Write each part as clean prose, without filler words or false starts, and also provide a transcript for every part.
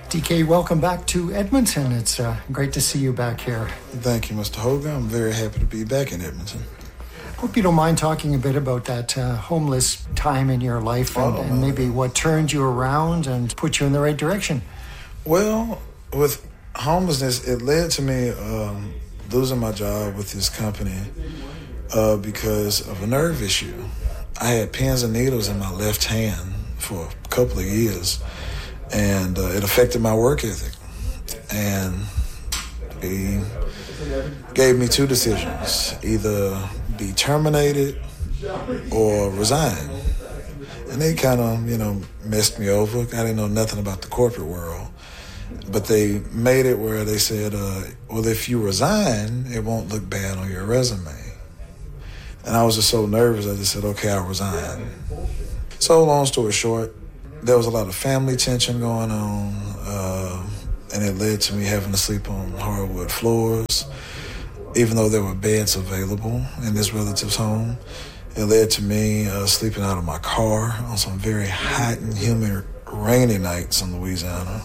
DK, welcome back to Edmonton. It's great to see you back here. Thank you, Mr. Hogan. I'm very happy to be back in Edmonton. Hope you don't mind talking a bit about that homeless time in your life and maybe what turned you around and put you in the right direction. Well, with homelessness, it led to me losing my job with this company because of a nerve issue. I had pins and needles in my left hand for a couple of years, and it affected my work ethic. And he gave me two decisions: either be terminated or resign. And they kind of, messed me over. I didn't know nothing about the corporate world. But they made it where they said, well, if you resign, it won't look bad on your resume. And I was just so nervous, I just said, okay, I'll resign. So long story short, there was a lot of family tension going on, and it led to me having to sleep on hardwood floors, even though there were beds available in this relative's home. It led to me sleeping out of my car on some very hot and humid, rainy nights in Louisiana.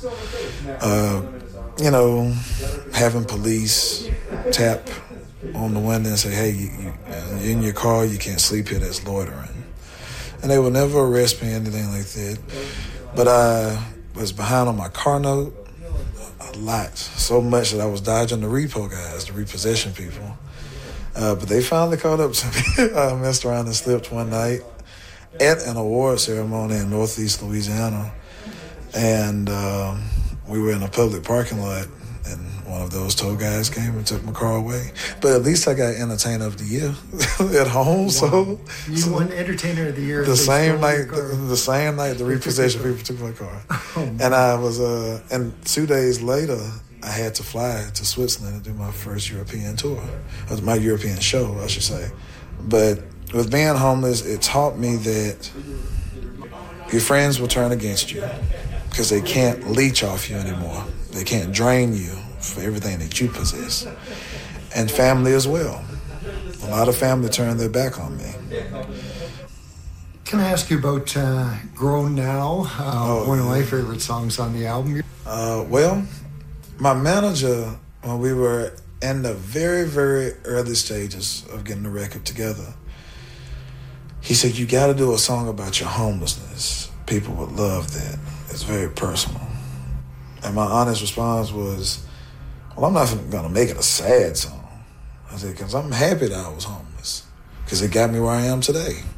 Having police tap on the window and say, hey, you in your car, you can't sleep here, that's loitering. And they would never arrest me or anything like that. But I was behind on my car note a lot, so much that I was dodging the repo guys, the repossession people. But they finally caught up to me. I messed around and slipped one night at an award ceremony in Northeast Louisiana. And we were in a public parking lot, and one of those tow guys came and took my car away. But at least I got Entertainer of the Year at home. Wow. You won Entertainer of the Year. The same night the repossession people took my car. And I was, and 2 days later, I had to fly to Switzerland and do my first European tour. It was my European show, I should say. But with being homeless, it taught me that your friends will turn against you because they can't leech off you anymore. They can't drain you for everything that you possess. And family as well. A lot of family turned their back on me. Can I ask you about Grown Now, one of my favorite songs on the album? Well, my manager, when we were in the very, very early stages of getting the record together, he said, you got to do a song about your homelessness. People would love that. It's very personal. And my honest response was, well, I'm not going to make it a sad song. I said, because I'm happy that I was homeless, because it got me where I am today.